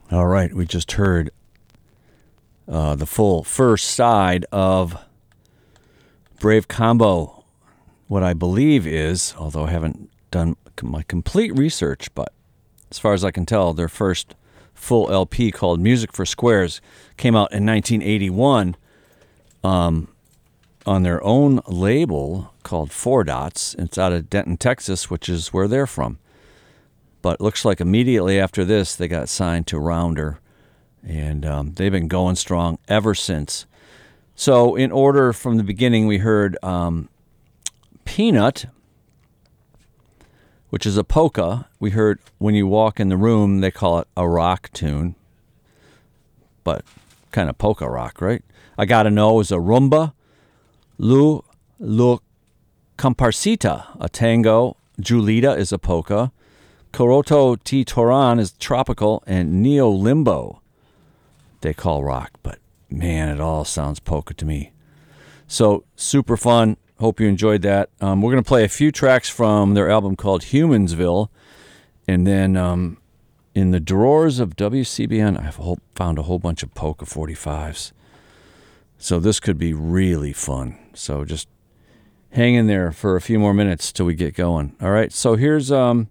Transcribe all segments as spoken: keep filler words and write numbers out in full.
All right, we just heard uh, the full first side of Brave Combo, what I believe is, although I haven't done my complete research, but as far as I can tell, their first full L P called Music for Squares came out in nineteen eighty-one um, on their own label called Four Dots. It's out of Denton, Texas, which is where they're from. But it looks like immediately after this, they got signed to Rounder, and um, they've been going strong ever since. So in order from the beginning, we heard um, Peanut, which is a polka. We heard When You Walk in the Room, they call it a rock tune, but kind of polka rock, right? I Gotta Know is a rumba. Lu Lu Comparsita, a tango. Julita is a polka. Coroto T. Toran is tropical, and Neo Limbo they call rock, but man, it all sounds polka to me. So super fun. Hope you enjoyed that. Um, we're going to play a few tracks from their album called Humansville, and then um, in the drawers of W C B N, I've whole, found a whole bunch of polka forty-fives. So this could be really fun. So just hang in there for a few more minutes till we get going. All right, so here's um,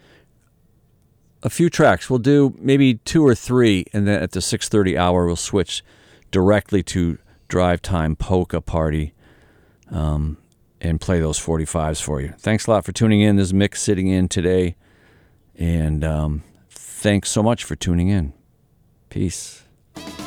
a few tracks. We'll do maybe two or three, and then at the six thirty hour, we'll switch directly to Drive Time Polka Party um, and play those forty-fives for you. Thanks a lot for tuning in. This is Mick sitting in today, and um, thanks so much for tuning in. Peace.